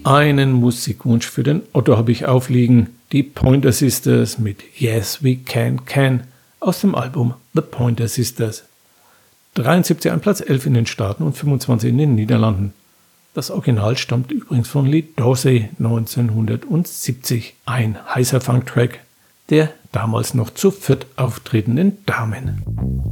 Einen Musikwunsch für den Otto habe ich aufliegen. Die Pointer Sisters mit Yes We Can Can aus dem Album The Pointer Sisters. 73 an Platz 11 in den Staaten und 25 in den Niederlanden. Das Original stammt übrigens von Lee Dorsey 1970. Ein heißer Funk-Track der damals noch zu viert auftretenden Damen.